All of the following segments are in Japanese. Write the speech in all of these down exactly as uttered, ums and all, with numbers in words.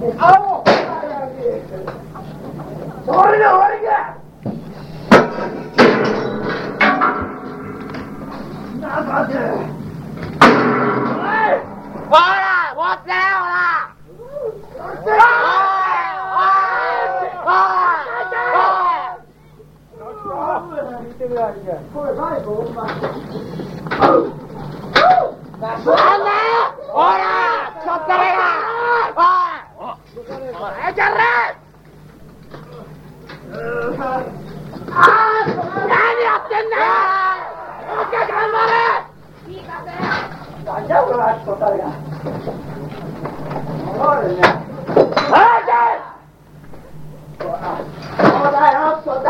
あもうそれで終わりか。なんかっておいほら持ってよほらおいおいおい見てくださいこれバイクお前なんだよほらちょっとれがおいおいちゃれあー何やってんだよもう一回頑張れいいかせなんじゃこれはちょっとれがおいねおいちゃいそうだよちょっとれ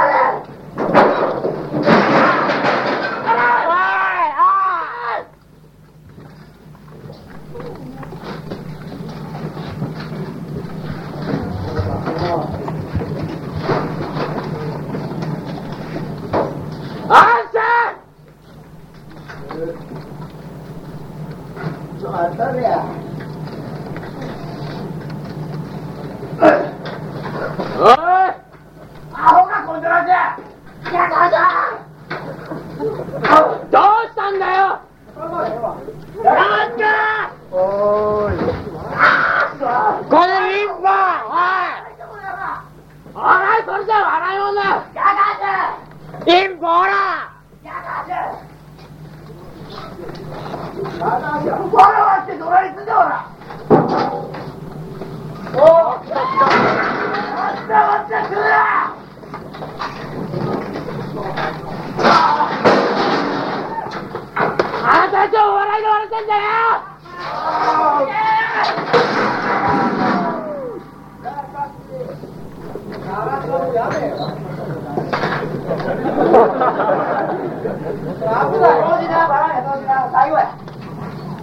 やめよ